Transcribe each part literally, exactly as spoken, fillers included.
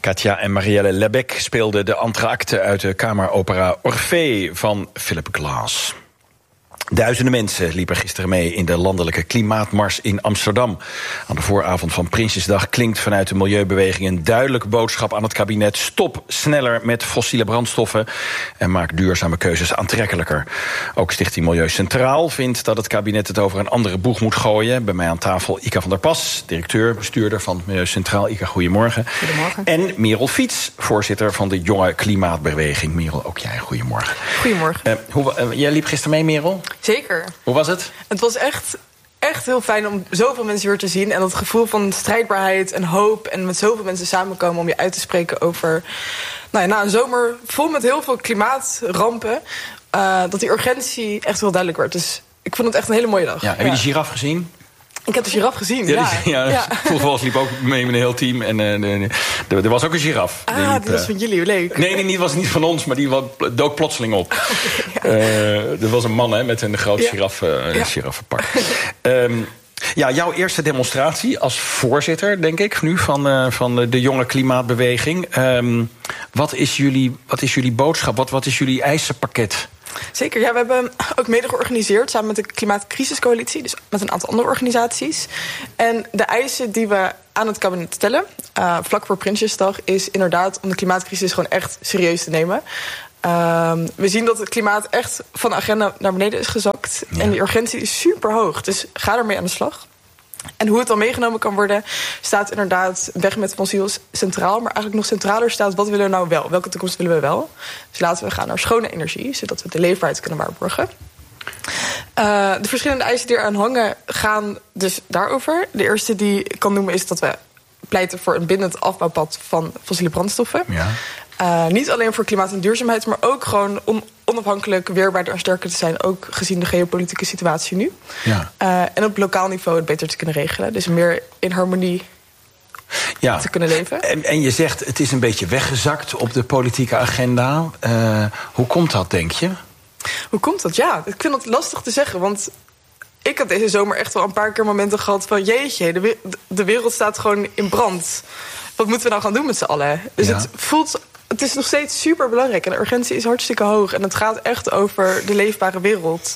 Katja en Marielle Lebec speelden de entr'acte uit de kameropera Orphée van Philip Glass. Duizenden mensen liepen gisteren mee in de landelijke klimaatmars in Amsterdam. Aan de vooravond van Prinsjesdag klinkt vanuit de milieubeweging een duidelijke boodschap aan het kabinet: stop sneller met fossiele brandstoffen en maak duurzame keuzes aantrekkelijker. Ook Stichting Milieu Centraal vindt dat het kabinet het over een andere boeg moet gooien. Bij mij aan tafel Ika van der Pas, directeur, bestuurder van Milieu Centraal. Ika, goedemorgen. Goedemorgen. En Merel Fiets, voorzitter van de Jonge Klimaatbeweging. Merel, ook jij, goedemorgen. Goedemorgen. Uh, hoe, uh, jij liep gisteren mee, Merel? Zeker. Hoe was het? Het was echt, echt heel fijn om zoveel mensen weer te zien. En dat gevoel van strijdbaarheid en hoop. En met zoveel mensen samenkomen om je uit te spreken over... Nou ja, na een zomer vol met heel veel klimaatrampen... Uh, dat die urgentie echt heel duidelijk werd. Dus ik vond het echt een hele mooie dag. Ja, heb je ja. de giraf gezien? Ik heb de giraf gezien, ja. ja. ja, ja. Toevallig liep ook mee met een heel team. En uh, er was ook een giraf. Ah, die, liep, die was van jullie, leuk. Nee, die was niet van ons, maar die dook plotseling op. ja. uh, er was een man hè, met een groot ja. giraf, uh, ja. giraffenpak. um, Ja, jouw eerste demonstratie als voorzitter, denk ik, nu van, uh, van de Jonge Klimaatbeweging. Um, wat, is jullie, wat is jullie boodschap? Wat, wat is jullie eisenpakket? Zeker, ja, we hebben ook mede georganiseerd samen met de Klimaatcrisiscoalitie, dus met een aantal andere organisaties. En de eisen die we aan het kabinet stellen, uh, vlak voor Prinsjesdag, is inderdaad om de klimaatcrisis gewoon echt serieus te nemen. Uh, we zien dat het klimaat echt van de agenda naar beneden is gezakt. Ja. En die urgentie is super hoog, dus ga ermee aan de slag. En hoe het dan meegenomen kan worden, staat inderdaad weg met fossiel centraal. Maar eigenlijk nog centraler staat, wat willen we nou wel? Welke toekomst willen we wel? Dus laten we gaan naar schone energie, zodat we de leefbaarheid kunnen waarborgen. Uh, de verschillende eisen die eraan hangen gaan dus daarover. De eerste die ik kan noemen is dat we pleiten voor een bindend afbouwpad van fossiele brandstoffen. Ja. Uh, niet alleen voor klimaat en duurzaamheid, maar ook gewoon om onafhankelijk, weerbaarder en sterker te zijn, ook gezien de geopolitieke situatie nu. Ja. Uh, en op lokaal niveau het beter te kunnen regelen. Dus meer in harmonie ja. te kunnen leven. En, en je zegt, het is een beetje weggezakt op de politieke agenda. Uh, hoe komt dat, denk je? Hoe komt dat? Ja, ik vind dat lastig te zeggen, want ik had deze zomer echt wel een paar keer momenten gehad van jeetje, de, de wereld staat gewoon in brand. Wat moeten we nou gaan doen met z'n allen? Dus ja. het voelt... Het is nog steeds super belangrijk en de urgentie is hartstikke hoog. En het gaat echt over de leefbare wereld.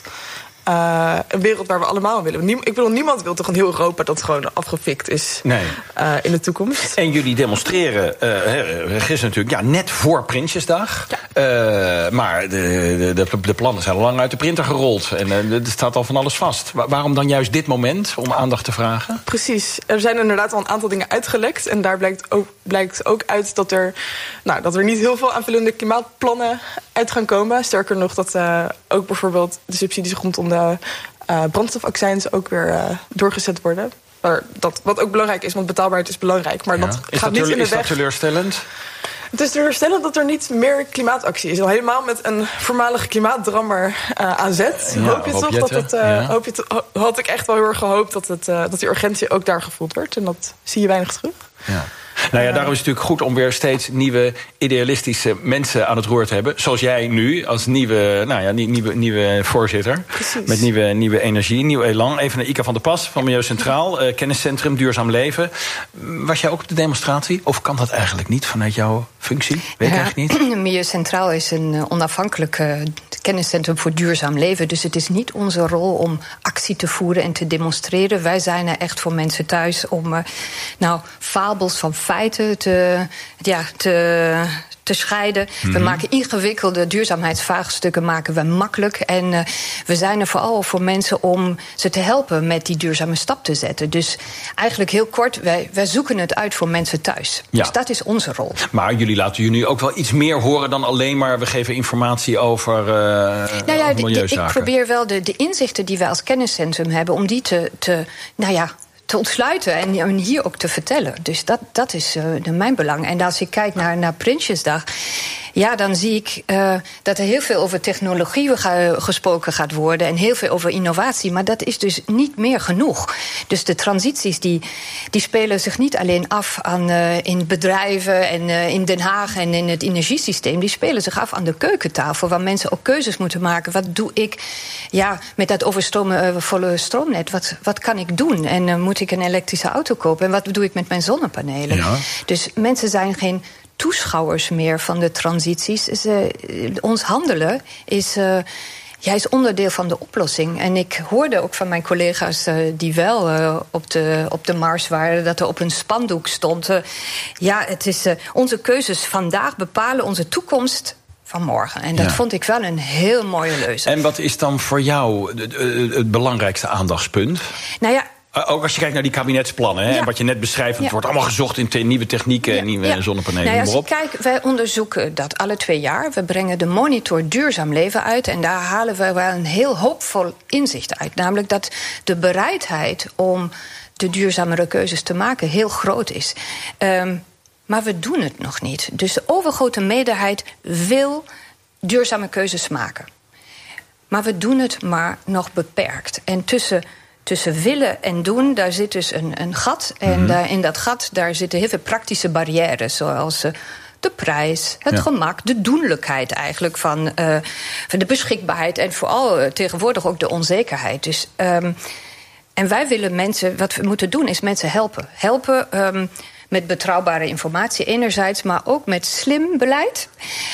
Uh, een wereld waar we allemaal willen. Niem, ik bedoel, niemand wil toch een heel Europa dat gewoon afgefikt is nee. uh, in de toekomst. En jullie demonstreren uh, gisteren natuurlijk ja, net voor Prinsjesdag. Ja. Uh, maar de, de, de plannen zijn al lang uit de printer gerold. En uh, er staat al van alles vast. Wa- waarom dan juist dit moment om aandacht te vragen? Precies. Er zijn inderdaad al een aantal dingen uitgelekt. En daar blijkt ook, blijkt ook uit dat er, nou, dat er niet heel veel aanvullende klimaatplannen uit gaan komen. Sterker nog, dat uh, ook bijvoorbeeld de subsidies rondom de uh, brandstofaccijns ook weer uh, doorgezet worden. Maar dat, wat ook belangrijk is, want betaalbaarheid is belangrijk. Maar ja. dat is gaat dat niet in de is weg. dat teleurstellend? Het is teleurstellend dat er niet meer klimaatactie is. Al helemaal met een voormalige klimaatdrammer uh, aan zet. Ja, hoop je toch dat het. Uh, ja. hoop je to- had ik echt wel heel erg gehoopt dat, het, uh, dat die urgentie ook daar gevoeld wordt. En dat zie je weinig terug. Ja. Nou ja, daarom is het natuurlijk goed om weer steeds nieuwe idealistische mensen aan het roer te hebben. Zoals jij nu, als nieuwe, nou ja, nieuwe, nieuwe voorzitter. Precies. Met nieuwe, nieuwe energie, nieuw elan. Even naar Ika van der Pas van Milieu Centraal. Uh, kenniscentrum Duurzaam Leven. Was jij ook op de demonstratie? Of kan dat eigenlijk niet vanuit jouw functie? Weet ik ja, eigenlijk niet. Milieu Centraal is een onafhankelijk uh, kenniscentrum voor duurzaam leven. Dus het is niet onze rol om actie te voeren en te demonstreren. Wij zijn er echt voor mensen thuis om uh, nou, fabels van feiten te, ja, te, te scheiden. Mm-hmm. We maken ingewikkelde duurzaamheidsvraagstukken maken we makkelijk. En uh, we zijn er vooral voor mensen om ze te helpen met die duurzame stap te zetten. Dus eigenlijk heel kort, wij, wij zoeken het uit voor mensen thuis. Ja. Dus dat is onze rol. Maar jullie laten jullie ook wel iets meer horen dan alleen maar we geven informatie over uh, nou ja, milieuzaken. Ik probeer wel de, de inzichten die wij als kenniscentrum hebben om die te, te nou ja, te ontsluiten en hier ook te vertellen. Dus dat, dat is uh, mijn belang. En als ik kijk naar, naar Prinsjesdag, ja, dan zie ik uh, dat er heel veel over technologie ga, gesproken gaat worden en heel veel over innovatie. Maar dat is dus niet meer genoeg. Dus de transities die, die spelen zich niet alleen af aan, uh, in bedrijven en uh, in Den Haag en in het energiesysteem. Die spelen zich af aan de keukentafel, waar mensen ook keuzes moeten maken. Wat doe ik ja, met dat overstromen uh, volle stroomnet? Wat, wat kan ik doen? En uh, moet ik een elektrische auto kopen? En wat doe ik met mijn zonnepanelen? Ja. Dus mensen zijn geen toeschouwers meer van de transities. Dus, uh, ons handelen is, uh, ja, is onderdeel van de oplossing. En ik hoorde ook van mijn collega's uh, die wel uh, op, de, op de mars waren, dat er op een spandoek stond. Uh, ja, het is uh, onze keuzes vandaag bepalen onze toekomst van morgen. En dat ja. vond ik wel een heel mooie leuze. En wat is dan voor jou het, het belangrijkste aandachtspunt? Nou ja, ook als je kijkt naar die kabinetsplannen, hè, ja. en wat je net beschrijft, het ja. wordt allemaal gezocht in te, nieuwe technieken en ja. nieuwe ja. zonnepanelen. Nou ja, als je kijkt, wij onderzoeken dat alle twee jaar. We brengen de monitor Duurzaam Leven uit en daar halen we wel een heel hoopvol inzicht uit. Namelijk dat de bereidheid om de duurzamere keuzes te maken heel groot is. Um, maar we doen het nog niet. Dus de overgrote meerderheid wil duurzame keuzes maken. Maar we doen het maar nog beperkt. En tussen Tussen willen en doen, daar zit dus een, een gat. En mm-hmm. daar, in dat gat daar zitten heel veel praktische barrières, zoals uh, de prijs, het ja. gemak, de doenlijkheid eigenlijk van, uh, van de beschikbaarheid en vooral uh, tegenwoordig ook de onzekerheid. Dus, um, en wij willen mensen, wat we moeten doen, is mensen helpen. Helpen um, met betrouwbare informatie enerzijds, maar ook met slim beleid.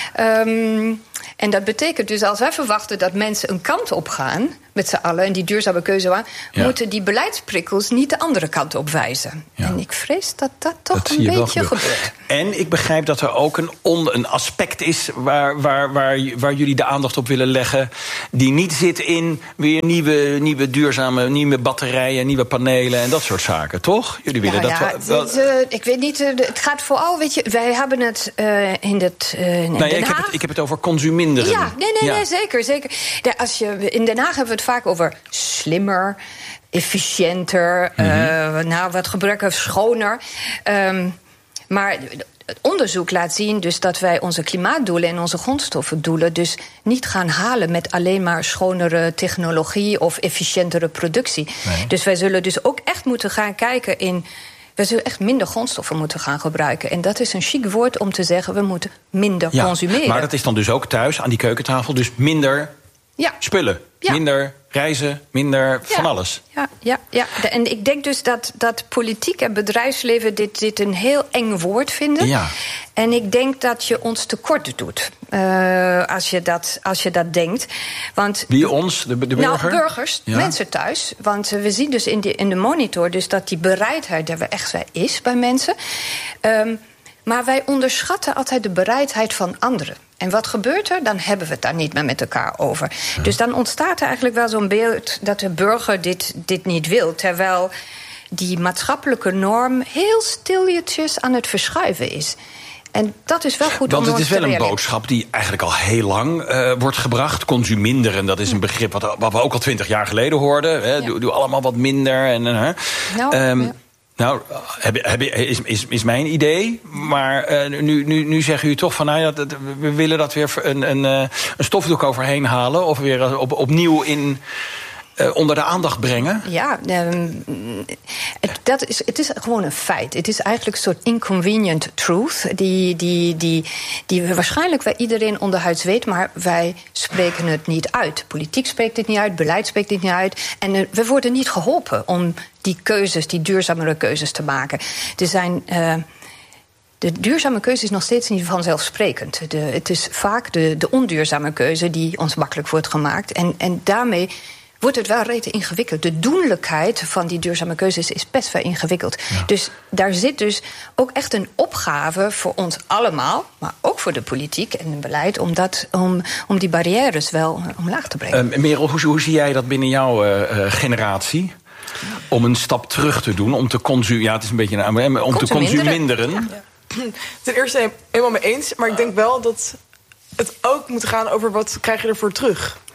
Um, En dat betekent dus, als wij verwachten dat mensen een kant op gaan met z'n allen en die duurzame keuze maken, ja. moeten die beleidsprikkels niet de andere kant op wijzen. Ja. En ik vrees dat dat toch dat een beetje gebeurt. En ik begrijp dat er ook een, on, een aspect is waar, waar, waar, waar jullie de aandacht op willen leggen, die niet zit in weer nieuwe, nieuwe duurzame, nieuwe batterijen, nieuwe panelen en dat soort zaken, toch? Jullie willen nou, dat ja, wel. Het, uh, ik weet niet, uh, het gaat vooral, weet je, wij hebben het uh, in het. Uh, in nou ja, ik, heb het ik heb het over consuminderen. Ja, nee, nee, ja. nee, zeker, zeker. Ja, als je, in Den Haag hebben we het vaak over slimmer, efficiënter, mm-hmm. uh, nou, wat gebruiken, schoner. Um, maar het onderzoek laat zien dus dat wij onze klimaatdoelen en onze grondstoffendoelen dus niet gaan halen met alleen maar schonere technologie of efficiëntere productie. Nee. Dus wij zullen dus ook echt moeten gaan kijken in. We zullen echt minder grondstoffen moeten gaan gebruiken. En dat is een chic woord om te zeggen, we moeten minder ja, consumeren. Maar dat is dan dus ook thuis aan die keukentafel, dus minder ja. spullen. Ja. Minder reizen, minder ja. van alles. Ja, ja, ja. En ik denk dus dat, dat politiek en bedrijfsleven dit, dit een heel eng woord vinden. Ja. En ik denk dat je ons tekort doet uh, als, je dat, als je dat denkt. Want, wie ons? De, de burger? Nou, burgers, ja. mensen thuis. Want uh, we zien dus in, die, in de monitor dus dat die bereidheid er echt wel is bij mensen. Um, maar wij onderschatten altijd de bereidheid van anderen. En wat gebeurt er? Dan hebben we het daar niet meer met elkaar over. Ja. Dus dan ontstaat er eigenlijk wel zo'n beeld dat de burger dit, dit niet wil. Terwijl die maatschappelijke norm heel stilletjes aan het verschuiven is. En dat is wel goed. Want om het is wel een boodschap die eigenlijk al heel lang uh, wordt gebracht. Consuminderen, dat is een begrip wat, wat we ook al twintig jaar geleden hoorden. Hè. Ja. Doe, doe allemaal wat minder. En, uh, nou, um, ja. Nou, heb, heb, is, is, is mijn idee. Maar uh, nu, nu, nu zeggen jullie toch van, nou ja, dat, we willen dat weer een, een, een stofdoek overheen halen. Of weer op, opnieuw in, uh, onder de aandacht brengen. Ja, um, het, dat is, het is gewoon een feit. Het is eigenlijk een soort inconvenient truth. Die, die, die, die waarschijnlijk wel iedereen onderhuids weet, maar wij spreken het niet uit. Politiek spreekt het niet uit, beleid spreekt het niet uit. En uh, we worden niet geholpen om die keuzes, die duurzamere keuzes te maken. Er zijn. Uh, De duurzame keuze is nog steeds niet vanzelfsprekend. De, het is vaak de, de onduurzame keuze die ons makkelijk wordt gemaakt. En, en daarmee wordt het wel rete ingewikkeld. De doenlijkheid van die duurzame keuzes is best wel ingewikkeld. Ja. Dus daar zit dus ook echt een opgave voor ons allemaal, maar ook voor de politiek en het beleid, om, dat, om, om die barrières wel omlaag te brengen. Uh, Merel, hoe, hoe zie jij dat binnen jouw uh, generatie? Om een stap terug te doen, om te consumeren. Ja, het is een beetje een, om te consuminderen. Ja. Ja. Ten eerste helemaal mee eens, maar ik denk wel dat het ook moet gaan over wat krijg je ervoor terug.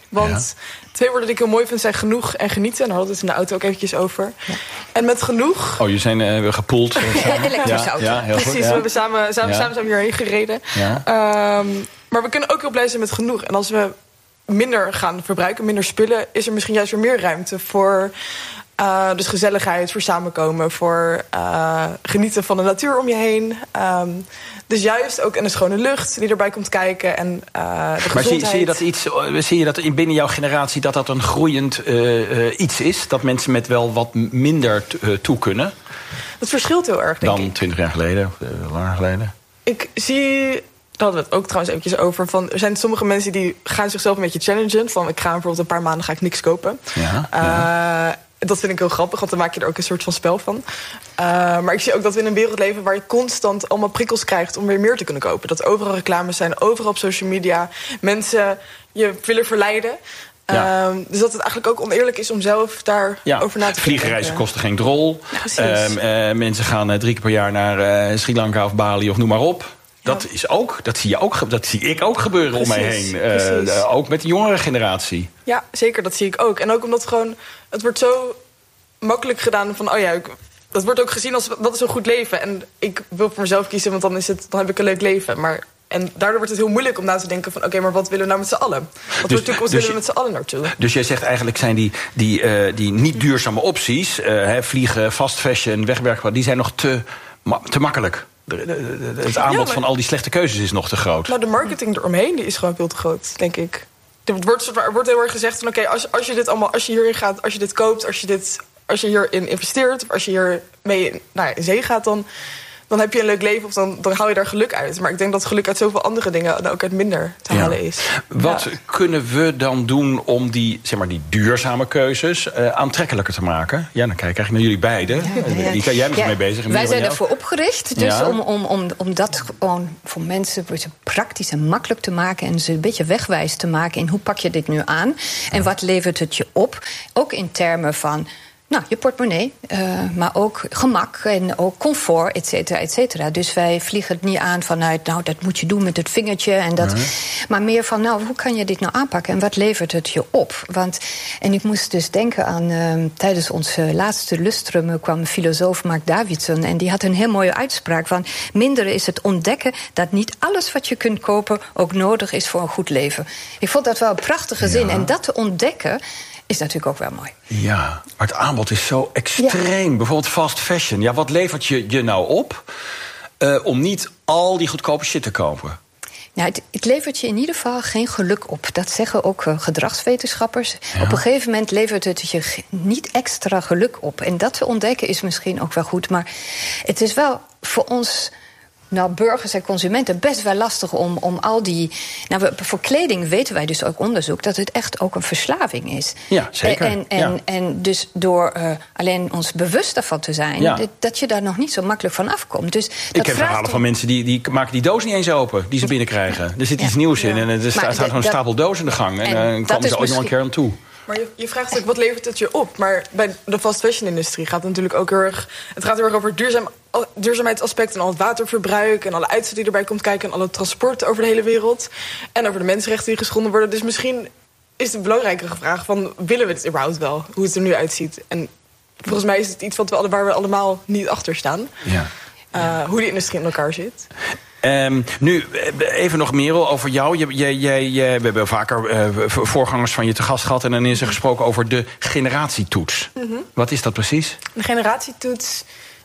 Want ja. twee woorden die ik heel mooi vind zijn genoeg en genieten. En daar hadden we het in de auto ook eventjes over. Ja. En met genoeg... Oh, je zijn uh, gepoeld. Ja, elektrische auto. Ja, heel Precies, goed, ja. we hebben samen, samen, ja. samen zijn we hierheen gereden. Ja. Um, maar we kunnen ook heel blij zijn met genoeg. En als we minder gaan verbruiken, minder spullen, is er misschien juist weer meer ruimte voor uh, dus gezelligheid, voor samenkomen, voor uh, genieten van de natuur om je heen. Um, dus juist ook in de schone lucht die erbij komt kijken en uh, de maar gezondheid. zie, zie je dat iets? Zie je dat in binnen jouw generatie dat dat een groeiend uh, uh, iets is? Dat mensen met wel wat minder t- uh, toe kunnen? Dat verschilt heel erg, denk dan ik. twintig jaar geleden of uh, langer geleden. Ik zie, daar hadden we het ook trouwens eventjes over, van er zijn sommige mensen die gaan zichzelf een beetje challengen. Van ik ga bijvoorbeeld een paar maanden ga ik niks kopen. Ja, uh, ja. Dat vind ik heel grappig, want dan maak je er ook een soort van spel van. Uh, maar ik zie ook dat we in een wereld leven waar je constant allemaal prikkels krijgt om weer meer te kunnen kopen. Dat overal reclames zijn, overal op social media. Mensen je willen verleiden. Ja. Um, dus dat het eigenlijk ook oneerlijk is om zelf daarover ja. na te denken. Vliegreizen kosten geen drol. Ja, um, uh, mensen gaan uh, drie keer per jaar naar uh, Sri Lanka of Bali of noem maar op. Dat ja. is ook, dat zie je ook, dat zie ik ook gebeuren precies, om mij heen. Uh, uh, ook met de jongere generatie. Ja, zeker, dat zie ik ook. En ook omdat gewoon, het wordt zo makkelijk gedaan van, oh ja, ik, dat wordt ook gezien als, dat is een goed leven. En ik wil voor mezelf kiezen, want dan, is het, dan heb ik een leuk leven. Maar en daardoor wordt het heel moeilijk om na te denken van, oké, okay, maar wat willen we nou met z'n allen? Wat dus, toekomst dus, willen we met z'n allen naartoe? Dus jij zegt eigenlijk zijn die, die, uh, die niet duurzame opties, uh, hè, vliegen, fast fashion, wegwerken, die zijn nog te, ma- te makkelijk. De, de, de, het aanbod ja, maar, van al die slechte keuzes is nog te groot. Nou, de marketing eromheen die is gewoon veel te groot, denk ik. Er wordt, er wordt heel erg gezegd van, oké, okay, als, als je dit allemaal, als je hierin gaat, als je dit koopt, als je dit, als je hierin investeert, of als je hier mee nou, in zee gaat, dan, dan heb je een leuk leven of dan, dan haal je daar geluk uit. Maar ik denk dat geluk uit zoveel andere dingen dan ook uit minder te ja. halen is. Wat ja. kunnen we dan doen om die, zeg maar, die duurzame keuzes uh, aantrekkelijker te maken? Ja, dan kijk ik eigenlijk naar jullie beiden. Ja, ja. Jij bent er ja, mee bezig. Wij zijn ervoor opgericht. Dus ja. om, om, om, om dat gewoon voor mensen praktisch en makkelijk te maken en ze een beetje wegwijs te maken in hoe pak je dit nu aan en wat levert het je op? Ook in termen van nou, je portemonnee, uh, maar ook gemak en ook comfort, et cetera, et cetera. Dus wij vliegen het niet aan vanuit, nou, dat moet je doen met het vingertje. En dat, nee. Maar meer van, nou, hoe kan je dit nou aanpakken en wat levert het je op? Want, en ik moest dus denken aan, uh, tijdens onze laatste lustrum kwam filosoof Mark Davidson en die had een heel mooie uitspraak van, minder is het ontdekken dat niet alles wat je kunt kopen ook nodig is voor een goed leven. Ik vond dat wel een prachtige zin. Ja. En dat te ontdekken is natuurlijk ook wel mooi. Ja, maar het aanbod is zo extreem. Ja. Bijvoorbeeld fast fashion. Ja, wat levert je je nou op uh, om niet al die goedkope shit te kopen? Nou, het, het levert je in ieder geval geen geluk op. Dat zeggen ook uh, gedragswetenschappers. Ja. Op een gegeven moment levert het je g- niet extra geluk op. En dat te ontdekken is misschien ook wel goed. Maar het is wel voor ons, nou, burgers en consumenten best wel lastig om, om al die. Nou, we, voor kleding weten wij dus ook onderzoek dat het echt ook een verslaving is. Ja, zeker. En, en, ja. en dus door uh, alleen ons bewust daarvan te zijn, ja. dat, dat je daar nog niet zo makkelijk van afkomt. Dus ik heb verhalen om van mensen die, die maken die doos niet eens open, die ze binnenkrijgen. Er zit iets ja. nieuws in ja. en er staat de, zo'n stapel doos in de gang. En, en uh, komen ze ooit nog een keer aan toe. Maar je, je vraagt ook, wat levert het je op? Maar bij de fast fashion industrie gaat het natuurlijk ook heel erg, het gaat heel erg over duurzaam, duurzaamheidsaspecten en al het waterverbruik en alle uitstoot die erbij komt kijken en alle transport over de hele wereld. En over de mensenrechten die geschonden worden. Dus misschien is de belangrijkere vraag van, willen we het überhaupt wel? Hoe het er nu uitziet? En volgens mij is het iets wat we, waar we allemaal niet achter staan. Ja. Uh, hoe die industrie in elkaar zit. Um, nu, even nog, Merel, over jou. Je, je, je, je, we hebben vaker uh, voorgangers van je te gast gehad en dan is er gesproken over de generatietoets. Mm-hmm. Wat is dat precies? De generatietoets,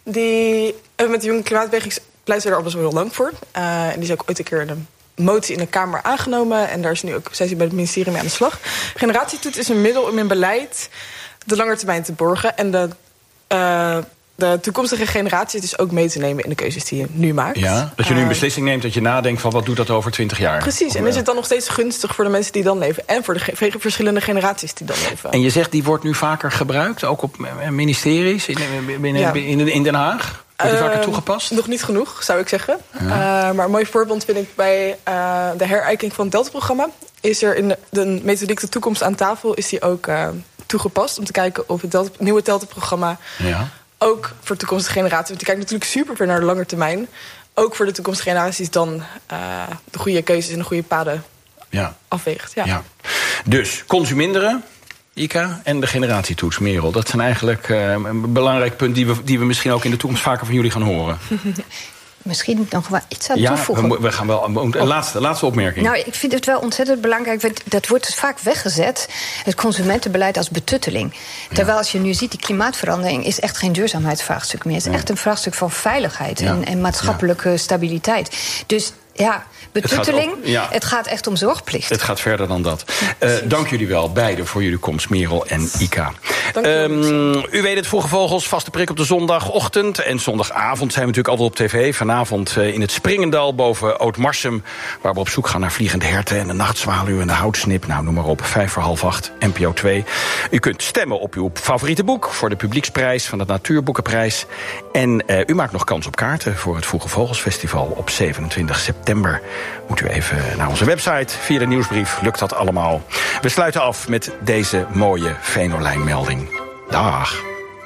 die hebben met de jonge klimaatbeweging pleiten er al best wel heel lang voor. Uh, en die is ook ooit een keer een motie in de Kamer aangenomen. En daar is nu ook, zijn ze bij het ministerie mee aan de slag. Generatietoets is een middel om in beleid de langetermijn te borgen en de Uh, de toekomstige generatie dus ook mee te nemen in de keuzes die je nu maakt. Ja, dat je nu een beslissing neemt, dat je nadenkt van wat doet dat over twintig jaar. Precies, en is het dan nog steeds gunstig voor de mensen die dan leven en voor de ge- verschillende generaties die dan leven. En je zegt die wordt nu vaker gebruikt, ook op ministeries in, in, ja. in, in Den Haag? Wordt die uh, vaker toegepast? Nog niet genoeg, zou ik zeggen. Ja. Uh, maar een mooi voorbeeld vind ik bij uh, de herijking van het Delta-programma. Is er in de, de methodiek De Toekomst aan tafel is die ook uh, toegepast om te kijken of het Delta, nieuwe Delta-programma ja. ook voor toekomstige generaties. Want die kijkt natuurlijk super ver naar de lange termijn. Ook voor de toekomstige generaties dan uh, de goede keuzes en de goede paden ja. afweegt. Ja. Ja. Dus consuminderen, Ika, en de generatietoets, Merel. Dat zijn eigenlijk uh, een belangrijk punt die we, die we misschien ook in de toekomst vaker van jullie gaan horen. Misschien nog wel iets aan ja, toevoegen. We, we gaan wel een laatste, laatste opmerking. Nou, ik vind het wel ontzettend belangrijk. Dat wordt vaak weggezet, het consumentenbeleid als betutteling. Terwijl als je nu ziet, die klimaatverandering is echt geen duurzaamheidsvraagstuk meer. Het is ja. echt een vraagstuk van veiligheid ja. en, en maatschappelijke ja. stabiliteit. Dus ja, betutteling, het gaat, ook, ja. het gaat echt om zorgplicht. Het gaat verder dan dat. Uh, dank jullie wel, beiden, voor jullie komst, Merel en Ika. Um, u weet het, Vroege Vogels, vaste prik op de zondagochtend. En zondagavond zijn we natuurlijk altijd op tv. Vanavond uh, in het Springendal boven Oud-Marsum, waar we op zoek gaan naar vliegende herten en de nachtzwaluw en de houtsnip. Nou, noem maar op, vijf voor half acht, N P O twee. U kunt stemmen op uw favoriete boek voor de publieksprijs van het Natuurboekenprijs. En uh, u maakt nog kans op kaarten voor het Vroege Vogels Festival op zevenentwintig september. Moet u even naar onze website, via de nieuwsbrief, lukt dat allemaal. We sluiten af met deze mooie Venolijn-melding. Dag.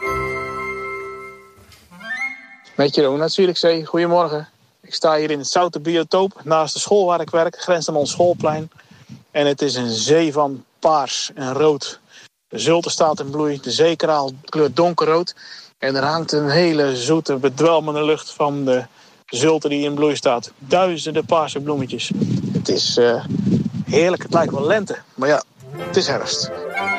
Met Jeroen uit Zierikzee, goedemorgen. Ik sta hier in het Zoute Biotoop, naast de school waar ik werk, grens aan ons schoolplein. En het is een zee van paars en rood. De zulte staat in bloei, de zeekraal kleurt donkerrood. En er hangt een hele zoete, bedwelmende lucht van de zulte die in bloei staat. Duizenden paarse bloemetjes. Het is uh, heerlijk, het lijkt wel lente. Maar ja, het is herfst.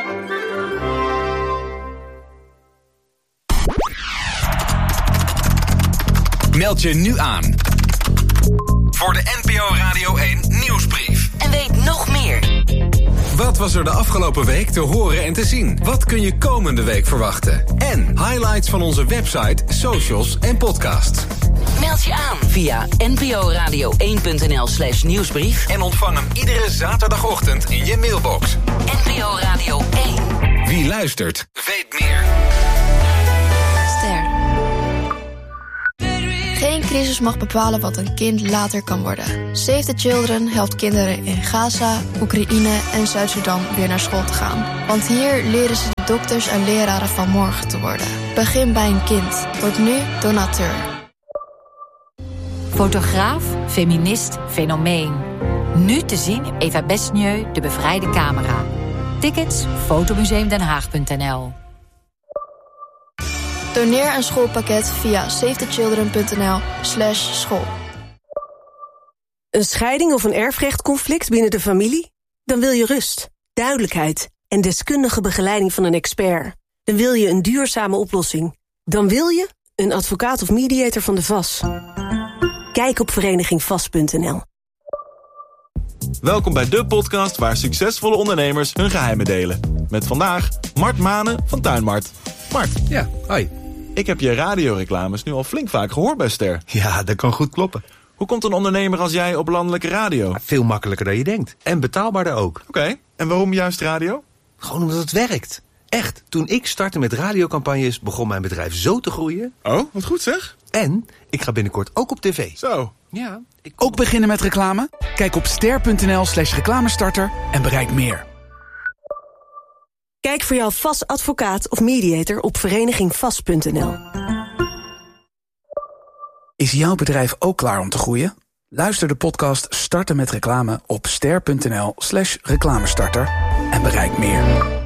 Meld je nu aan voor de N P O Radio één Nieuwsbrief. En weet nog meer. Wat was er de afgelopen week te horen en te zien? Wat kun je komende week verwachten? En highlights van onze website, socials en podcasts. Meld je aan via n p o radio één punt n l slash nieuwsbrief. En ontvang hem iedere zaterdagochtend in je mailbox. N P O Radio één. Wie luistert, weet meer. Ster. Geen crisis mag bepalen wat een kind later kan worden. Save the Children helpt kinderen in Gaza, Oekraïne en Zuid-Sudan weer naar school te gaan. Want hier leren ze de dokters en leraren van morgen te worden. Begin bij een kind. Word nu donateur. Fotograaf, feminist, fenomeen. Nu te zien Eva Besnieu, De Bevrijde Camera. Tickets fotomuseum den haag punt n l. Doneer een schoolpakket via save the children punt n l slash school. Een scheiding of een erfrechtconflict binnen de familie? Dan wil je rust, duidelijkheid en deskundige begeleiding van een expert. Dan wil je een duurzame oplossing. Dan wil je een advocaat of mediator van de V A S. Kijk op vereniging vast punt n l. Welkom bij de podcast waar succesvolle ondernemers hun geheimen delen. Met vandaag Mart Manen van Tuinmart. Mart. Ja, hoi. Ik heb je radioreclames nu al flink vaak gehoord bij Ster. Ja, dat kan goed kloppen. Hoe komt een ondernemer als jij op landelijke radio? Veel makkelijker dan je denkt. En betaalbaarder ook. Oké, okay. En waarom juist radio? Gewoon omdat het werkt. Echt, toen ik startte met radiocampagnes begon mijn bedrijf zo te groeien. Oh, wat goed zeg. En ik ga binnenkort ook op tv. Zo. Ja. Ik... Ook beginnen met reclame? Kijk op ster punt n l slash reclamestarter en bereik meer. Kijk voor jouw V A S advocaat of mediator op vereniging vast punt n l. Is jouw bedrijf ook klaar om te groeien? Luister de podcast Starten met Reclame op ster punt n l slash reclamestarter en bereik meer.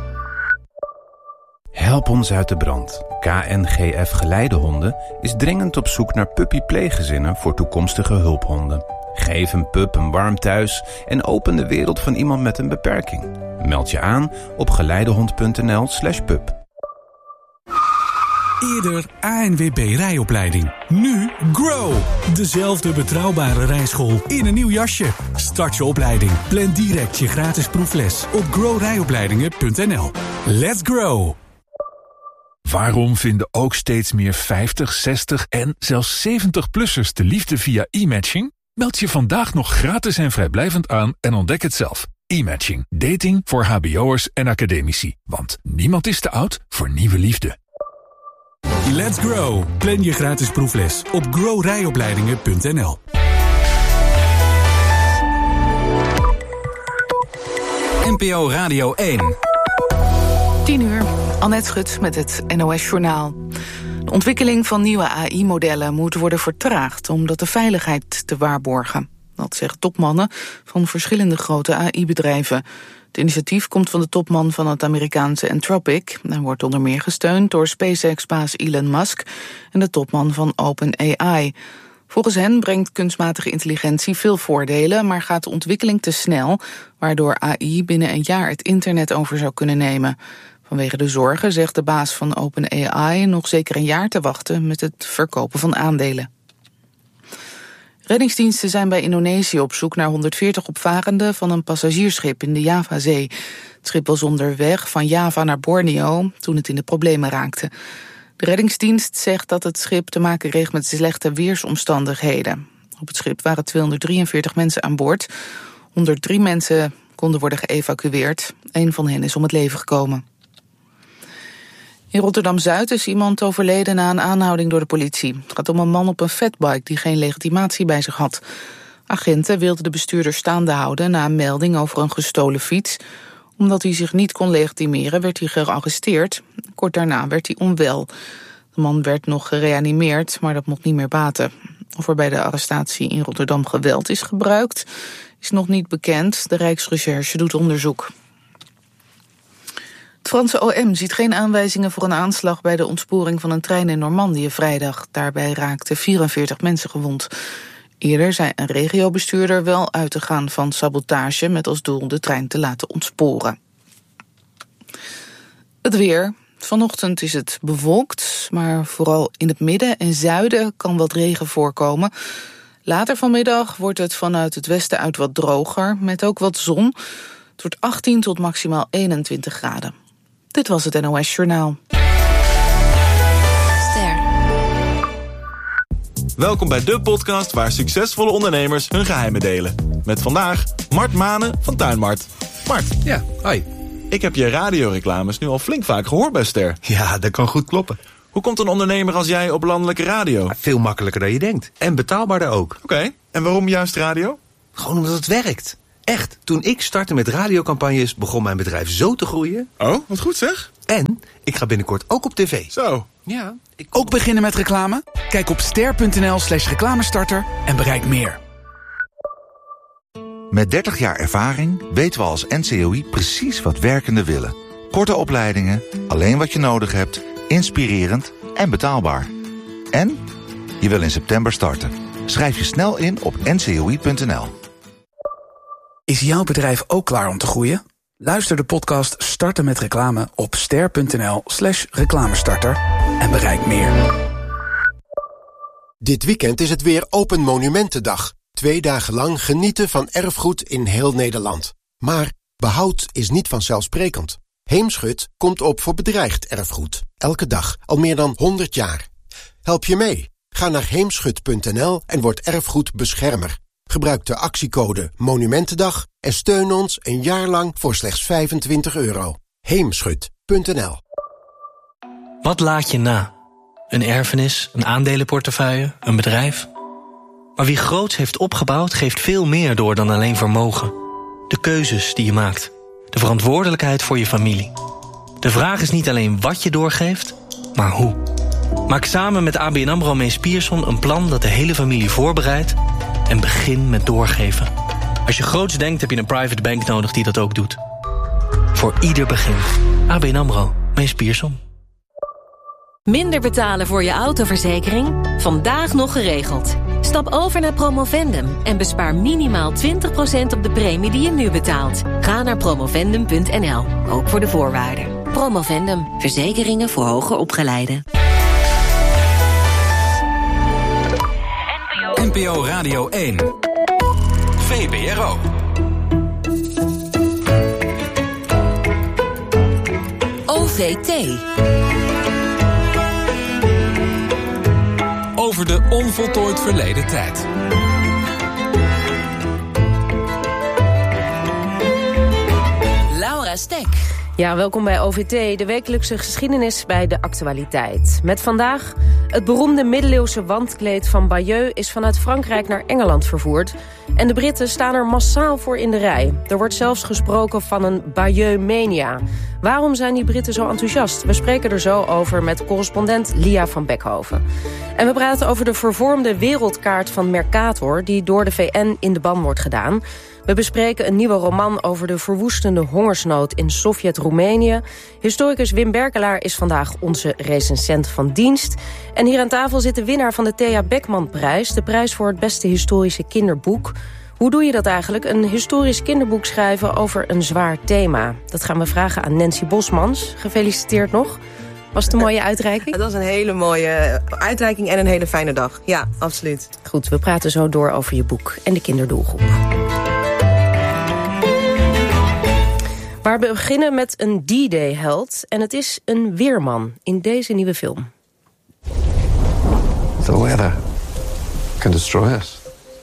Help ons uit de brand. K N G F Geleidehonden is dringend op zoek naar puppy-pleeggezinnen voor toekomstige hulphonden. Geef een pup een warm thuis en open de wereld van iemand met een beperking. Meld je aan op geleidehond punt n l slash pup. Eerder A N W B rijopleiding. Nu Grow. Dezelfde betrouwbare rijschool in een nieuw jasje. Start je opleiding. Plan direct je gratis proefles op grow rijopleidingen punt n l. Let's grow. Waarom vinden ook steeds meer vijftig, zestig en zelfs zeventig-plussers de liefde via e-matching? Meld je vandaag nog gratis en vrijblijvend aan en ontdek het zelf. E-matching. Dating voor hbo'ers en academici. Want niemand is te oud voor nieuwe liefde. Let's grow. Plan je gratis proefles op grow rijopleidingen punt n l. N P O Radio één. tien uur. Annette Schut met het N O S-journaal. De ontwikkeling van nieuwe A I-modellen moet worden vertraagd om de veiligheid te waarborgen. Dat zeggen topmannen van verschillende grote A I-bedrijven. Het initiatief komt van de topman van het Amerikaanse Anthropic en wordt onder meer gesteund door SpaceX-baas Elon Musk en de topman van OpenAI. Volgens hen brengt kunstmatige intelligentie veel voordelen, maar gaat de ontwikkeling te snel, waardoor A I binnen een jaar het internet over zou kunnen nemen. Vanwege de zorgen zegt de baas van OpenAI nog zeker een jaar te wachten met het verkopen van aandelen. Reddingsdiensten zijn bij Indonesië op zoek naar honderdveertig opvarenden van een passagiersschip in de Javazee. Het schip was onderweg van Java naar Borneo toen het in de problemen raakte. De reddingsdienst zegt dat het schip te maken kreeg met slechte weersomstandigheden. Op het schip waren tweehonderddrieënveertig mensen aan boord. honderddrie mensen konden worden geëvacueerd. Eén van hen is om het leven gekomen. In Rotterdam-Zuid is iemand overleden na een aanhouding door de politie. Het gaat om een man op een fatbike die geen legitimatie bij zich had. Agenten wilden de bestuurder staande houden na een melding over een gestolen fiets. Omdat hij zich niet kon legitimeren werd hij gearresteerd. Kort daarna werd hij onwel. De man werd nog gereanimeerd, maar dat mocht niet meer baten. Of er bij de arrestatie in Rotterdam geweld is gebruikt, is nog niet bekend. De Rijksrecherche doet onderzoek. Het Franse O M ziet geen aanwijzingen voor een aanslag bij de ontsporing van een trein in Normandië vrijdag. Daarbij raakten vierenveertig mensen gewond. Eerder zei een regiobestuurder wel uit te gaan van sabotage met als doel de trein te laten ontsporen. Het weer. Vanochtend is het bewolkt, maar vooral in het midden en zuiden kan wat regen voorkomen. Later vanmiddag wordt het vanuit het westen uit wat droger, met ook wat zon. Het wordt achttien tot maximaal eenentwintig graden. Dit was het N O S Journaal. Ster. Welkom bij de podcast waar succesvolle ondernemers hun geheimen delen. Met vandaag Mart Manen van Tuinmart. Mart. Ja, hoi. Ik heb je radioreclames nu al flink vaak gehoord bij Ster. Ja, dat kan goed kloppen. Hoe komt een ondernemer als jij op landelijke radio? Veel makkelijker dan je denkt. En betaalbaarder ook. Oké, okay. En waarom juist radio? Gewoon omdat het werkt. Echt, toen ik startte met radiocampagnes begon mijn bedrijf zo te groeien. Oh, wat goed zeg. En ik ga binnenkort ook op tv. Zo. Ja. Ik... Ook beginnen met reclame? Kijk op ster.nl slash reclamestarter en bereik meer. Met dertig jaar ervaring weten we als N C O I precies wat werkenden willen. Korte opleidingen, alleen wat je nodig hebt, inspirerend en betaalbaar. En je wil in september starten. Schrijf je snel in op n c o i punt n l. Is jouw bedrijf ook klaar om te groeien? Luister de podcast Starten met Reclame op ster.nl slash reclamestarter en bereik meer. Dit weekend is het weer Open Monumentendag. Twee dagen lang genieten van erfgoed in heel Nederland. Maar behoud is niet vanzelfsprekend. Heemschut komt op voor bedreigd erfgoed. Elke dag, al meer dan honderd jaar. Help je mee? Ga naar heemschut punt n l en word erfgoedbeschermer. Gebruik de actiecode Monumentendag en steun ons een jaar lang voor slechts vijfentwintig euro. heemschut punt n l. Wat laat je na? Een erfenis, een aandelenportefeuille, een bedrijf? Maar wie groots heeft opgebouwd, geeft veel meer door dan alleen vermogen. De keuzes die je maakt. De verantwoordelijkheid voor je familie. De vraag is niet alleen wat je doorgeeft, maar hoe. Maak samen met A B N AMRO Mees Pierson een plan dat de hele familie voorbereidt en begin met doorgeven. Als je groots denkt, heb je een private bank nodig die dat ook doet. Voor ieder begin. A B N AMRO Mees Pierson. Minder betalen voor je autoverzekering? Vandaag nog geregeld. Stap over naar Promovendum en bespaar minimaal twintig procent op de premie die je nu betaalt. Ga naar promovendum punt n l, ook voor de voorwaarden. Promovendum, verzekeringen voor hoger opgeleiden. N P O Radio één. V B R O. O V T. Over de onvoltooid verleden tijd. Laura Stek. Ja, welkom bij O V T, de wekelijkse geschiedenis bij de actualiteit. Met vandaag Het beroemde middeleeuwse wandkleed van Bayeux is vanuit Frankrijk naar Engeland vervoerd. En de Britten staan er massaal voor in de rij. Er wordt zelfs gesproken van een Bayeux-mania. Waarom zijn die Britten zo enthousiast? We spreken er zo over met correspondent Lia van Beckhoven. En we praten over de vervormde wereldkaart van Mercator, die door de V N in de ban wordt gedaan. We bespreken een nieuwe roman over de verwoestende hongersnood in Sovjet-Roemenië. Historicus Wim Berkelaar is vandaag onze recensent van dienst. En hier aan tafel zit de winnaar van de Thea Beckman-prijs, de prijs voor het beste historische kinderboek. Hoe doe je dat eigenlijk? Een historisch kinderboek schrijven over een zwaar thema. Dat gaan we vragen aan Nancy Bosmans. Gefeliciteerd nog. Was het een mooie uitreiking? Het was een hele mooie uitreiking en een hele fijne dag. Ja, absoluut. Goed, we praten zo door over je boek en de kinderdoelgroep. Waar we beginnen met een D-Day-held. En het is een weerman in deze nieuwe film. The weather can destroy us.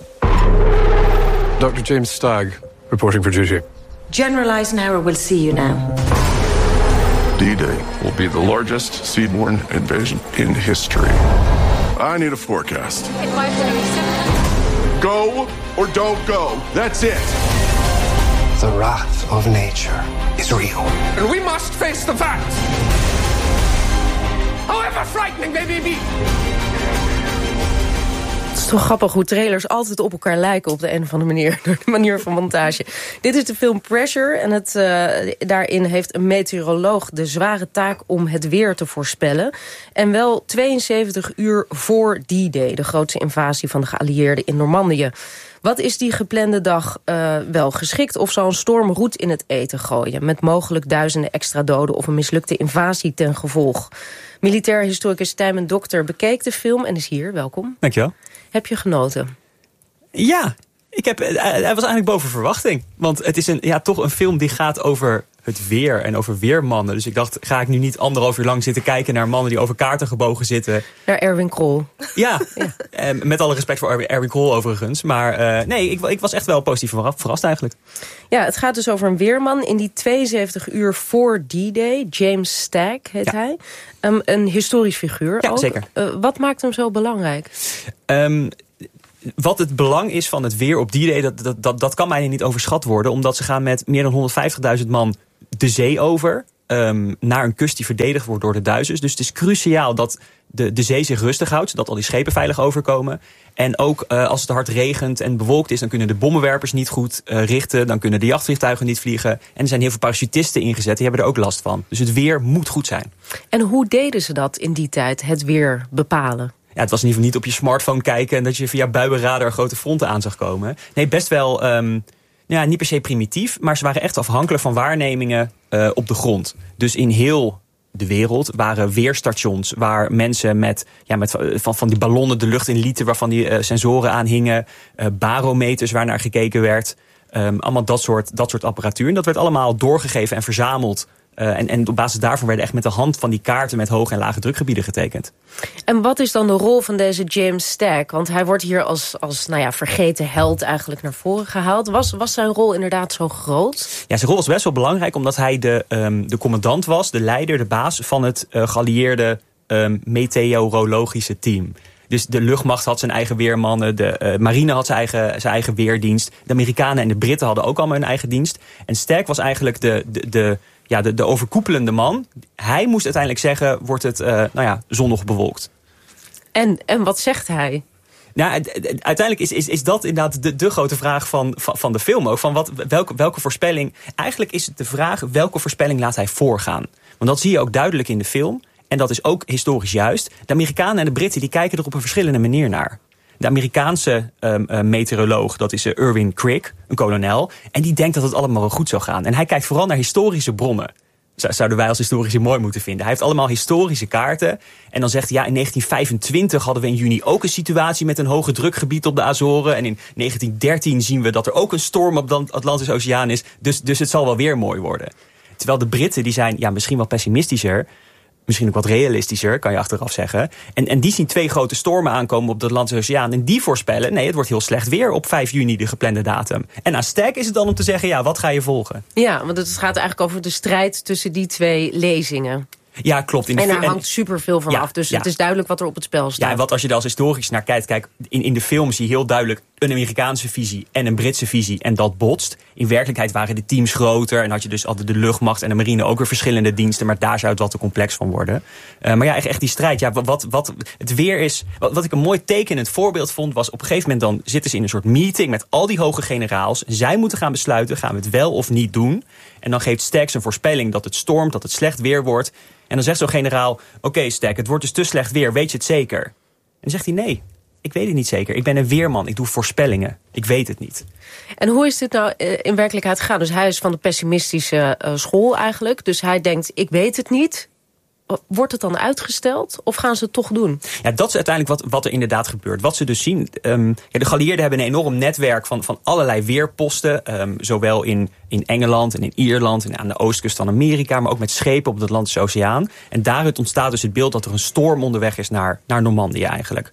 Doctor James Stagg, reporting for duty. General Eisenhower will see you now. D-Day will be the largest seaborne invasion in history. I need a forecast. Go or don't go. That's it. The wrath of nature is real. And we must face the facts. However frightening they may be. Het is toch grappig hoe trailers altijd op elkaar lijken op de een of andere manier. Door de manier van montage. Dit is de film Pressure. En het, uh, daarin heeft een meteoroloog de zware taak om het weer te voorspellen. En wel tweeënzeventig uur voor D-Day. De grootste invasie van de geallieerden in Normandië. Wat is die geplande dag uh, wel geschikt? Of zal een storm roet in het eten gooien? Met mogelijk duizenden extra doden of een mislukte invasie ten gevolg. Militair historicus Tijmen Dokter bekeek de film en is hier. Welkom. Dankjewel. Heb je genoten? Ja, ik heb, hij was eigenlijk boven verwachting. Want het is een, ja, toch een film die gaat over het weer en over weermannen. Dus ik dacht, ga ik nu niet anderhalf uur lang zitten kijken naar mannen die over kaarten gebogen zitten. Naar Erwin Krol. Ja, ja. Met alle respect voor Erwin Krol overigens. Maar uh, nee, ik, ik was echt wel positief verrast eigenlijk. Ja, het gaat dus over een weerman in die tweeënzeventig uur voor D-Day. James Stagg heet ja. hij. Um, een historisch figuur ja, ook. Zeker. Uh, wat maakt hem zo belangrijk? Um, Wat het belang is van het weer op D-Day, dat, dat, dat, dat kan bijna niet overschat worden. Omdat ze gaan met meer dan honderdvijftigduizend man de zee over. Um, naar een kust die verdedigd wordt door de Duitsers. Dus het is cruciaal dat de, de zee zich rustig houdt. Zodat al die schepen veilig overkomen. En ook uh, als het hard regent en bewolkt is, dan kunnen de bommenwerpers niet goed uh, richten. Dan kunnen de jachtvliegtuigen niet vliegen. En er zijn heel veel parachutisten ingezet, die hebben er ook last van. Dus het weer moet goed zijn. En hoe deden ze dat in die tijd, het weer bepalen? Ja, het was in ieder geval niet op je smartphone kijken en dat je via buienradar grote fronten aan zag komen. Nee, best wel, um, ja, niet per se primitief, maar ze waren echt afhankelijk van waarnemingen uh, op de grond. Dus in heel de wereld waren weerstations waar mensen met, ja, met van, van die ballonnen de lucht in lieten, waarvan die uh, sensoren aan hingen, uh, barometers waar naar gekeken werd. Um, allemaal dat soort, dat soort apparatuur. En dat werd allemaal doorgegeven en verzameld. Uh, en, en op basis daarvan werden echt met de hand van die kaarten met hoge en lage drukgebieden getekend. En wat is dan de rol van deze James Stagg? Want hij wordt hier als, als nou ja, vergeten held eigenlijk naar voren gehaald. Was, was zijn rol inderdaad zo groot? Ja, zijn rol was best wel belangrijk omdat hij de, um, de commandant was, de leider, de baas van het uh, geallieerde um, meteorologische team. Dus de luchtmacht had zijn eigen weermannen, de uh, marine had zijn eigen, zijn eigen weerdienst. De Amerikanen en de Britten hadden ook allemaal hun eigen dienst. En Stagg was eigenlijk de, de, de, ja, de, de overkoepelende man. Hij moest uiteindelijk zeggen, wordt het uh, nou ja, zonnig bewolkt. En, en wat zegt hij? Nou, uiteindelijk is, is, is dat inderdaad de, de grote vraag van, van, van de film ook. Van wat, welke, welke voorspelling, eigenlijk is het de vraag, welke voorspelling laat hij voorgaan? Want dat zie je ook duidelijk in de film. En dat is ook historisch juist. De Amerikanen en de Britten die kijken er op een verschillende manier naar. De Amerikaanse um, uh, meteoroloog, dat is uh, Irwin Krigg, een kolonel. En die denkt dat het allemaal wel goed zou gaan. En hij kijkt vooral naar historische bronnen. Zouden wij als historici mooi moeten vinden. Hij heeft allemaal historische kaarten. En dan zegt hij, ja, in negentien vijfentwintig hadden we in juni ook een situatie met een hoge drukgebied op de Azoren. En in negentien dertien zien we dat er ook een storm op de Atlantische Oceaan is. Dus, dus het zal wel weer mooi worden. Terwijl de Britten, die zijn ja, misschien wat pessimistischer. Misschien ook wat realistischer, kan je achteraf zeggen. En, en die zien twee grote stormen aankomen op de Atlantische Oceaan. En die voorspellen, nee, het wordt heel slecht weer op vijf juni, de geplande datum. En aan Stagg is het dan om te zeggen, ja, wat ga je volgen? Ja, want het gaat eigenlijk over de strijd tussen die twee lezingen. Ja, klopt. In de en er fi- hangt superveel van ja, af. Dus ja. het is duidelijk wat er op het spel staat. Ja, en wat als je er als historisch naar kijkt. Kijk, in, in de film zie je heel duidelijk een Amerikaanse visie en een Britse visie. En dat botst. In werkelijkheid waren de teams groter. En had je dus altijd de luchtmacht en de marine ook weer verschillende diensten. Maar daar zou het wat te complex van worden. Uh, maar ja, echt, echt die strijd. Ja, wat, wat het weer is. Wat, wat ik een mooi tekenend voorbeeld vond, was op een gegeven moment dan zitten ze in een soort meeting met al die hoge generaals. Zij moeten gaan besluiten, gaan we het wel of niet doen? En dan geeft Stack een voorspelling dat het stormt, dat het slecht weer wordt. En dan zegt zo'n generaal, oké okay, Stack, het wordt dus te slecht weer, weet je het zeker? En dan zegt hij, nee, ik weet het niet zeker. Ik ben een weerman, ik doe voorspellingen. Ik weet het niet. En hoe is dit nou in werkelijkheid gegaan? Dus hij is van de pessimistische uh, school eigenlijk. Dus hij denkt, ik weet het niet. Wordt het dan uitgesteld of gaan ze het toch doen? Ja, dat is uiteindelijk wat, wat er inderdaad gebeurt. Wat ze dus zien, um, ja, de geallieerden hebben een enorm netwerk van, van allerlei weerposten. Um, zowel in, in Engeland en in Ierland en aan de oostkust van Amerika, maar ook met schepen op de Atlantische Oceaan. En daaruit ontstaat dus het beeld dat er een storm onderweg is naar, naar Normandië eigenlijk.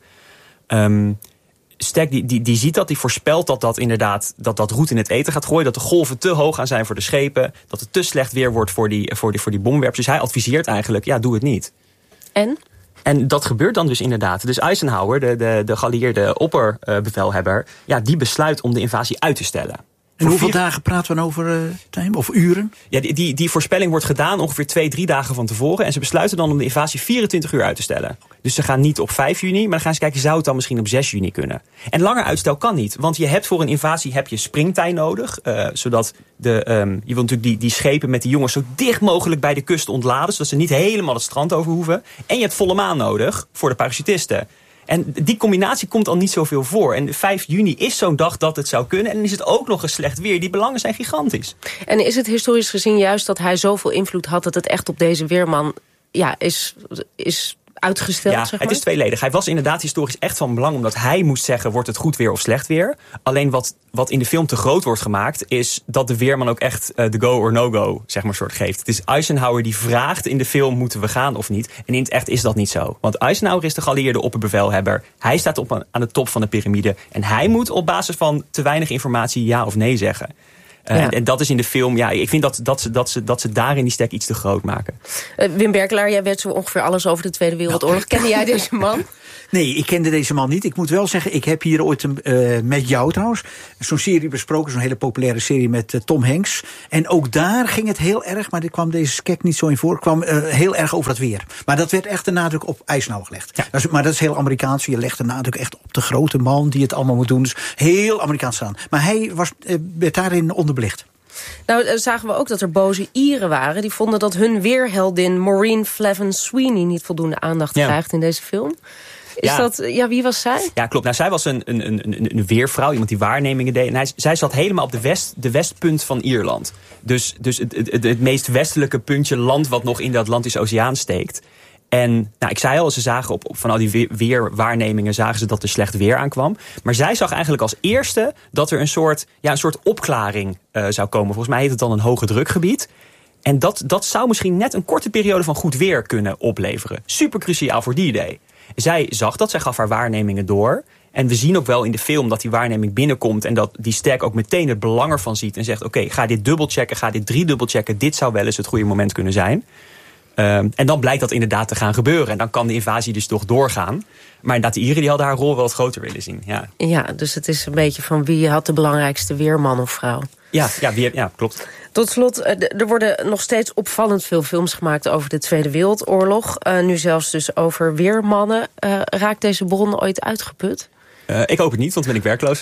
Um, Stack die, die, die ziet dat, die voorspelt dat dat inderdaad dat dat roet in het eten gaat gooien. Dat de golven te hoog gaan zijn voor de schepen. Dat het te slecht weer wordt voor die, voor die, voor die bomwerpers. Dus hij adviseert eigenlijk, ja, doe het niet. En? En dat gebeurt dan dus inderdaad. Dus Eisenhower, de, de, de geallieerde opperbevelhebber, ja, die besluit om de invasie uit te stellen. En hoeveel vier... dagen praten we dan over, uh, time? Of uren? Ja, die, die, die voorspelling wordt gedaan ongeveer twee, drie dagen van tevoren. En ze besluiten dan om de invasie vierentwintig uur uit te stellen. Okay. Dus ze gaan niet op vijf juni, maar dan gaan ze kijken, zou het dan misschien op zes juni kunnen? En langer uitstel kan niet. Want je hebt voor een invasie heb je springtij nodig. Uh, zodat de, um, je wil natuurlijk die, die schepen met die jongens zo dicht mogelijk bij de kust ontladen. Zodat ze niet helemaal het strand over hoeven. En je hebt volle maan nodig voor de parachutisten. En die combinatie komt al niet zoveel voor. En vijf juni is zo'n dag dat het zou kunnen. En dan is het ook nog eens slecht weer. Die belangen zijn gigantisch. En is het historisch gezien juist dat hij zoveel invloed had dat het echt op deze weerman ja, is, is uitgesteld? Ja, zeg maar? Het is tweeledig. Hij was inderdaad historisch echt van belang, omdat hij moest zeggen, wordt het goed weer of slecht weer? Alleen wat, wat in de film te groot wordt gemaakt, is dat de weerman ook echt uh, de go or no go, zeg maar, soort geeft. Het is Eisenhower die vraagt in de film, moeten we gaan of niet? En in het echt is dat niet zo. Want Eisenhower is de geallieerde opperbevelhebber. Hij staat op, aan de top van de piramide. En hij moet op basis van te weinig informatie ja of nee zeggen. Uh, ja. en, en dat is in de film, ja, ik vind dat, dat, ze, dat, ze, dat ze daarin die stek iets te groot maken. Uh, Wim Berkelaar, jij weet zo ongeveer alles over de Tweede Wereldoorlog. Nou, Kende jij deze man? Nee, ik kende deze man niet. Ik moet wel zeggen, ik heb hier ooit een, uh, met jou trouwens zo'n serie besproken, zo'n hele populaire serie met uh, Tom Hanks. En ook daar ging het heel erg, maar dit kwam deze skek niet zo in voor, kwam uh, heel erg over het weer. Maar dat werd echt de nadruk op Eisenhower gelegd. Ja. Dat is, maar dat is heel Amerikaans. Je legt de nadruk echt op de grote man die het allemaal moet doen. Dus heel Amerikaans staan. Maar hij was, uh, werd daarin onderbelicht. Nou, zagen we ook dat er boze Ieren waren. Die vonden dat hun weerheldin Maureen Flavin Sweeney niet voldoende aandacht ja. krijgt in deze film. Is ja. dat, ja, wie was zij? Ja, klopt. Nou, zij was een, een, een, een weervrouw, iemand die waarnemingen deed. En hij, zij zat helemaal op de, west, de westpunt van Ierland. Dus, dus het, het, het meest westelijke puntje land wat nog in de Atlantische Oceaan steekt. En nou, ik zei al, ze zagen op, op van al die weerwaarnemingen zagen ze dat er slecht weer aankwam. Maar zij zag eigenlijk als eerste dat er een soort, ja, een soort opklaring uh, zou komen. Volgens mij heet het dan een hoge drukgebied. En dat, dat zou misschien net een korte periode van goed weer kunnen opleveren. Super cruciaal voor die idee. Zij zag dat, zij gaf haar waarnemingen door. En we zien ook wel in de film dat die waarneming binnenkomt en dat die Stack ook meteen het belang ervan ziet en zegt, oké, okay, ga dit dubbelchecken, ga dit driedubbelchecken. Dit zou wel eens het goede moment kunnen zijn. Um, en dan blijkt dat inderdaad te gaan gebeuren. En dan kan de invasie dus toch doorgaan. Maar inderdaad, de Ieren die hadden haar rol wel wat groter willen zien. Ja, ja, dus het is een beetje van wie had de belangrijkste weerman of vrouw. Ja, ja, wie, ja klopt. Tot slot, er worden nog steeds opvallend veel films gemaakt over de Tweede Wereldoorlog. Uh, nu zelfs dus over weermannen. Uh, raakt deze bron ooit uitgeput? Uh, ik hoop het niet, want dan ben ik werkloos.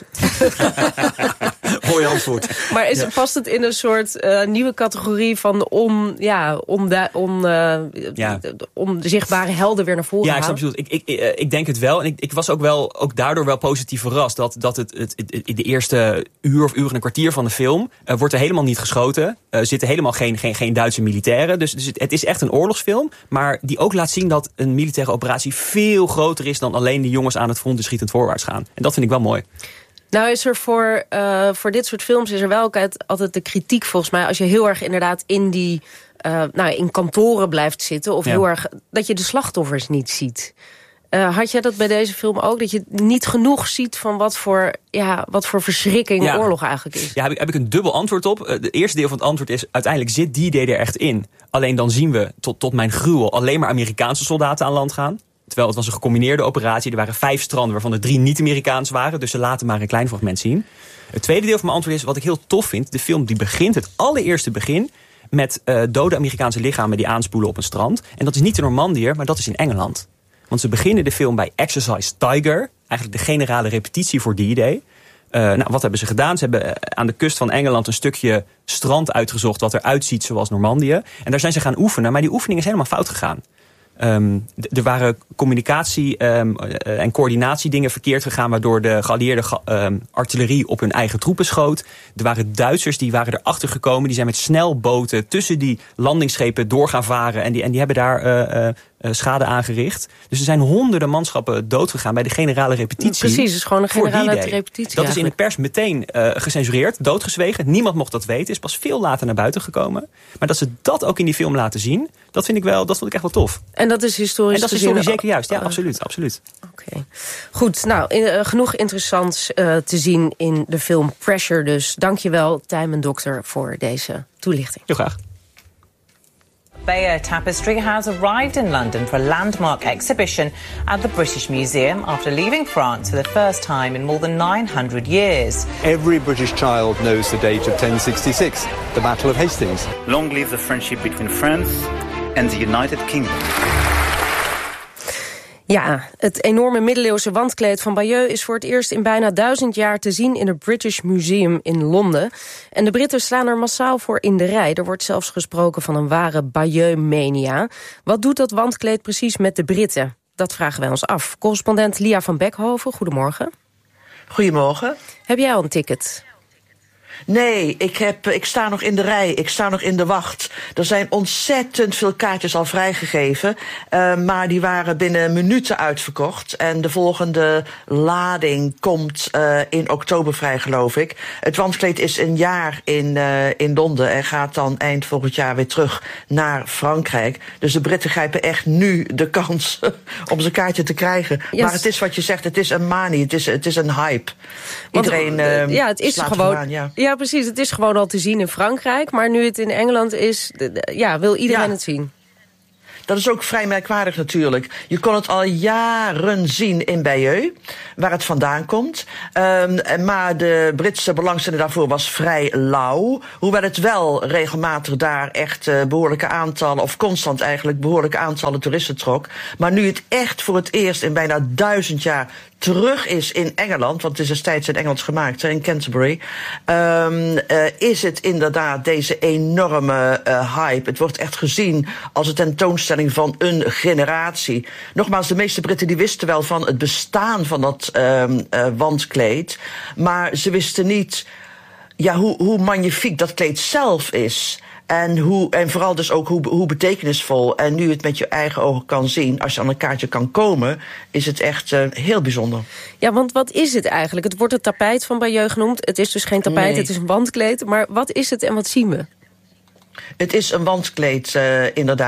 Mooi antwoord. Maar is, ja. past het in een soort uh, nieuwe categorie van on, ja, on, on, uh, ja. onzichtbare helden weer naar voren Ja, ik snap het. Ik, ik, ik, ik denk het wel. En ik, ik was ook, wel, ook daardoor wel positief verrast dat, dat het, het, het, het de eerste uur of uur en een kwartier van de film uh, wordt er helemaal niet geschoten. Er uh, zitten helemaal geen, geen, geen Duitse militairen. Dus, dus het, het is echt een oorlogsfilm. Maar die ook laat zien dat een militaire operatie veel groter is dan alleen die jongens aan het front en schietend voorwaarts gaan. En dat vind ik wel mooi. Nou is er voor, uh, voor dit soort films is er wel altijd, altijd de kritiek volgens mij. Als je heel erg inderdaad in die uh, nou, in kantoren blijft zitten. Of ja. heel erg dat je de slachtoffers niet ziet. Uh, had jij dat bij deze film ook? Dat je niet genoeg ziet van wat voor, ja, wat voor verschrikking ja. oorlog eigenlijk is? Ja, heb ik, heb ik een dubbel antwoord op. Het eerste deel van het antwoord is, uiteindelijk zit D-Day er echt in. Alleen dan zien we, tot, tot mijn gruwel, alleen maar Amerikaanse soldaten aan land gaan. Terwijl het was een gecombineerde operatie. Er waren vijf stranden waarvan er drie niet-Amerikaans waren. Dus ze laten maar een klein fragment zien. Het tweede deel van mijn antwoord is, wat ik heel tof vind. De film die begint, het allereerste begin, met uh, dode Amerikaanse lichamen die aanspoelen op een strand. En dat is niet in Normandië, maar dat is in Engeland. Want ze beginnen de film bij Exercise Tiger. Eigenlijk de generale repetitie voor D-Day. Uh, nou, wat hebben ze gedaan? Ze hebben aan de kust van Engeland een stukje strand uitgezocht wat eruit ziet zoals Normandië. En daar zijn ze gaan oefenen, maar die oefening is helemaal fout gegaan. Um, d- er waren communicatie um, uh, en coördinatiedingen verkeerd gegaan, waardoor de geallieerde ga- um, artillerie op hun eigen troepen schoot. Er waren Duitsers die waren erachter gekomen, die zijn met snelboten tussen die landingsschepen door gaan varen en die, en die hebben daar uh, uh, schade aangericht. Dus er zijn honderden manschappen doodgegaan bij de generale repetitie. Precies, het is gewoon een generale repetitie. Dat is in de pers meteen uh, gecensureerd, doodgezwegen. Niemand mocht dat weten, is pas veel later naar buiten gekomen. Maar dat ze dat ook in die film laten zien, dat vind ik wel, dat vond ik echt wel tof. En dat is historisch En dat is gezien historisch zeker juist, ja, uh, absoluut, absoluut. Oké, okay. Goed. Nou, in, uh, genoeg interessants uh, te zien in de film Pressure dus. Dank je wel, Tijmen Dokter, voor deze toelichting. Heel graag. Bayeux Tapestry has arrived in London for a landmark exhibition at the British Museum after leaving France for the first time in more than nine hundred years. Every British child knows the date of ten sixty-six, the Battle of Hastings. Long live the friendship between France and the United Kingdom. Ja, het enorme middeleeuwse wandkleed van Bayeux is voor het eerst in bijna duizend jaar te zien in het British Museum in Londen. En de Britten slaan er massaal voor in de rij. Er wordt zelfs gesproken van een ware Bayeux-mania. Wat doet dat wandkleed precies met de Britten? Dat vragen wij ons af. Correspondent Lia van Beckhoven, goedemorgen. Goedemorgen. Heb jij al een ticket? Nee, ik, heb, ik sta nog in de rij, ik sta nog in de wacht. Er zijn ontzettend veel kaartjes al vrijgegeven, uh, maar die waren binnen minuten uitverkocht. En de volgende lading komt uh, in oktober vrij, geloof ik. Het wandkleed is een jaar in, uh, in Londen en gaat dan eind volgend jaar weer terug naar Frankrijk. Dus de Britten grijpen echt nu de kans om zijn kaartje te krijgen. Yes. Maar het is wat je zegt, het is een manie, het is, het is een hype. Want, Iedereen uh, ja, het is slaat gewoon, vooraan, ja. Ja, precies. Het is gewoon al te zien in Frankrijk. Maar nu het in Engeland is, ja, wil iedereen ja. het zien. Dat is ook vrij merkwaardig natuurlijk. Je kon het al jaren zien in Bayeux, waar het vandaan komt. Um, maar de Britse belangstelling daarvoor was vrij lauw. Hoewel het wel regelmatig daar echt uh, behoorlijke aantallen, of constant eigenlijk behoorlijke aantallen toeristen trok. Maar nu het echt voor het eerst in bijna duizend jaar terug is in Engeland, want het is destijds in Engeland gemaakt, in Canterbury, um, uh, is het inderdaad deze enorme uh, hype. Het wordt echt gezien als een tentoonstelling van een generatie. Nogmaals, de meeste Britten die wisten wel van het bestaan van dat um, uh, wandkleed, maar ze wisten niet ja, hoe, hoe magnifiek dat kleed zelf is. En, hoe, en vooral dus ook hoe, hoe betekenisvol. En nu het met je eigen ogen kan zien, als je aan een kaartje kan komen, is het echt uh, heel bijzonder. Ja, want wat is het eigenlijk? Het wordt het tapijt van Bayeux genoemd. Het is dus geen tapijt, nee. Het is een wandkleed. Maar wat is het en wat zien we? Het is een wandkleed, uh, inderdaad.